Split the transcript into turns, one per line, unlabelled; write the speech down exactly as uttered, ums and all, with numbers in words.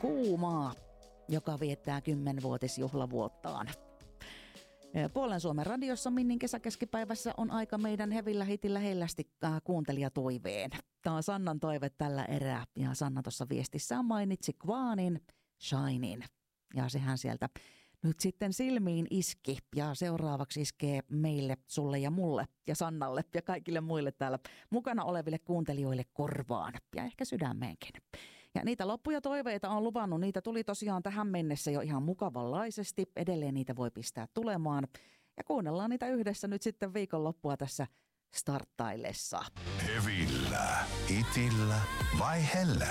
Kuumaa, joka viettää kymmenvuotisjuhlavuottaan. Puolen Suomen radiossa Minnin kesäkeskipäivässä on aika meidän hevillä hitillä hellästi kuuntelijatoiveen. Tämä on Sannan toive tällä erää ja Sanna tuossa viestissään mainitsi Kvaanin Shinin. Ja sehän sieltä nyt sitten silmiin iski ja seuraavaksi iskee meille, sulle ja mulle ja Sannalle ja kaikille muille täällä mukana oleville kuuntelijoille korvaan ja ehkä sydämeenkin. Ja niitä loppuja toiveita on luvannut, niitä tuli tosiaan tähän mennessä jo ihan mukavanlaisesti. Edelleen niitä voi pistää tulemaan ja kuunnellaan niitä yhdessä nyt sitten viikonloppua tässä starttaillessa.
Hevillä, hitillä vai hellä?